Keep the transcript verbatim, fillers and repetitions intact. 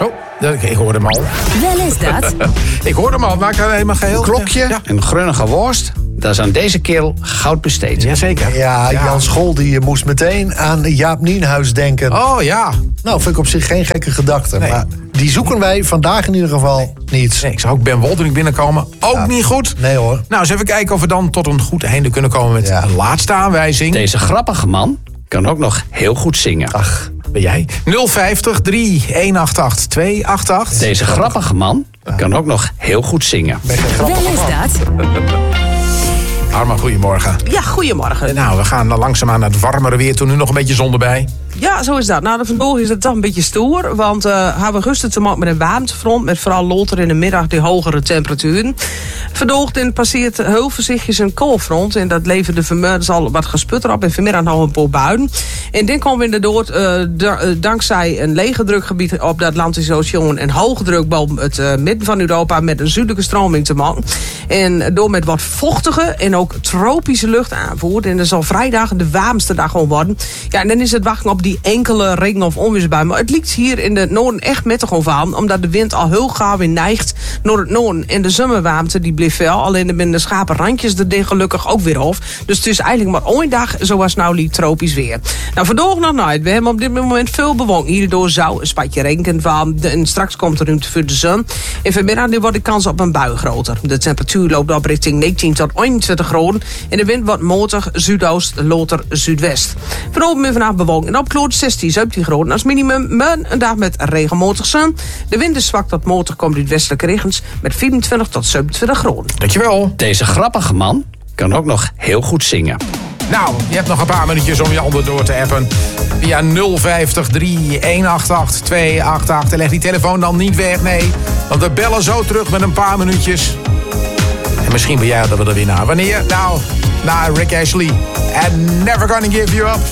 Oh, ik hoorde hem al. Wel is dat. Ik hoorde hem al, maar ik had helemaal geheel. Een klokje, Ja. een grunnige worst. Dat is aan deze kerel goud besteed. Jazeker. Ja, Jan School die moest meteen aan Jaap Nienhuis denken. Oh ja. Nou, vind ik op zich geen gekke gedachte. Nee. Maar die zoeken wij vandaag in ieder geval niet. Nee, ik zag ook Ben Woltering binnenkomen. Ook Ja. niet goed. Nee hoor. Nou, eens even kijken of we dan tot een goed einde kunnen komen met Ja. een laatste aanwijzing. Deze grappige man kan ook nog heel goed zingen. Ach, Ben jij? nul vijftig drie een acht acht twee acht acht. Deze grappige man kan ook nog heel goed zingen. ben geen Wel grappige is man. dat. Arma, goedemorgen. Ja, goedemorgen. Nou, we gaan langzaamaan naar het warmere weer toe. Nu nog een beetje zon erbij. Ja, zo is dat. Nou, vandaag is het toch een beetje stoer. Want uh, augustus te maken met een warmtefront. Met vooral later in de middag die hogere temperaturen. Vandaag passeert heel voorzichtig een koolfront. En dat levert vanmiddag al wat gesputter op. En vanmiddag nog een paar buien. En dan komen we inderdaad uh, d- uh, dankzij een lege drukgebied op de Atlantische Oceaan. En hoge druk boven het uh, midden van Europa. Met een zuidelijke stroming te maken. En door met wat vochtige en ook tropische lucht aanvoert. En dat zal vrijdag de warmste dag gewoon worden. Ja, en dan is het wachten op die enkele regen- of onweersbui. Maar het ligt hier in de noorden echt met gewoon van. Omdat de wind al heel gauw weer neigt naar het noorden. En de zomerwarmte die blijft wel. Alleen de binnen de schapen randjes er ding gelukkig ook weer af. Dus het is eigenlijk maar één dag zoals nou die tropisch weer. Nou, vandaag nog nooit. We hebben op dit moment veel bewolking. Hierdoor zou een spatje regenen van. En straks komt er ruimte voor de zon. En vanmiddag nu wordt de kans op een bui groter. De temperatuur loopt op richting negentien tot eenentwintig graden. En de wind wordt matig zuidoost, later zuidwest. Vanavond en vanavond bewolking en opklaart zestien, zeventien graden als minimum. Maar een dag met regenmatig zon. De wind is zwak tot matig, komt uit westelijke regens met vierentwintig tot zevenentwintig graden. Dankjewel. Deze grappige man kan ook nog heel goed zingen. Nou, je hebt nog een paar minuutjes om je ander door te appen. Via nul vijftig drie een acht acht twee acht acht. En leg die telefoon dan niet weg, nee. Want we bellen zo terug met een paar minuutjes. En misschien ben jij dat we er weer naar. Wanneer? Nou, naar Rick Ashley. And Never Gonna Give You Up.